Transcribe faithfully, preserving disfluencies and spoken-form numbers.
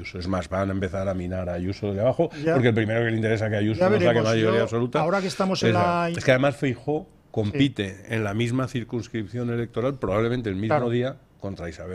Ayuso. Es más, van a empezar a minar a Ayuso de abajo, Ya. porque el primero que le interesa que Ayuso Ya no saque veremos. mayoría Yo, absoluta. ahora que estamos en es, la... es que además Feijóo compite en la misma circunscripción electoral, probablemente el mismo Claro. día, contra Isabel